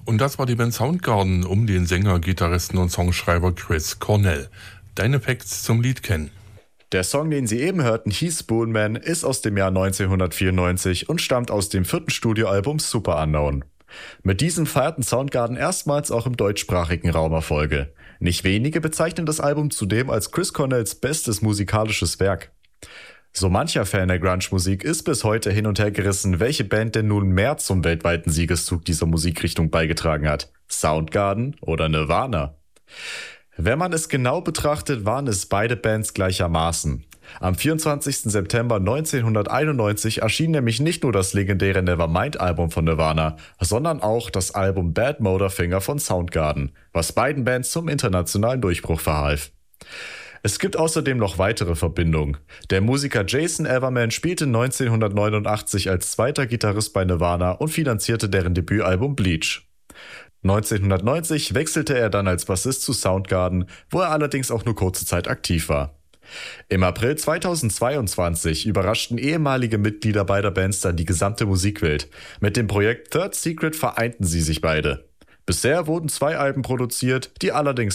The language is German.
Und das war die Band Soundgarden um den Sänger, Gitarristen und Songschreiber Chris Cornell. Deine Facts zum Lied kennen. Der Song, den Sie eben hörten, hieß Spoonman, ist aus dem Jahr 1994 und stammt aus dem 4. Studioalbum Super Unknown. Mit diesem feierten Soundgarden erstmals auch im deutschsprachigen Raum Erfolge. Nicht wenige bezeichnen das Album zudem als Chris Cornells bestes musikalisches Werk. So mancher Fan der Grunge-Musik ist bis heute hin und her gerissen, welche Band denn nun mehr zum weltweiten Siegeszug dieser Musikrichtung beigetragen hat. Soundgarden oder Nirvana? Wenn man es genau betrachtet, waren es beide Bands gleichermaßen. Am 24. September 1991 erschien nämlich nicht nur das legendäre Nevermind-Album von Nirvana, sondern auch das Album Bad Motorfinger von Soundgarden, was beiden Bands zum internationalen Durchbruch verhalf. Es gibt außerdem noch weitere Verbindungen. Der Musiker Jason Everman spielte 1989 als zweiter Gitarrist bei Nirvana und finanzierte deren Debütalbum Bleach. 1990 wechselte er dann als Bassist zu Soundgarden, wo er allerdings auch nur kurze Zeit aktiv war. Im April 2022 überraschten ehemalige Mitglieder beider Bands dann die gesamte Musikwelt. Mit dem Projekt Third Secret vereinten sie sich beide. Bisher wurden 2 Alben produziert, die allerdings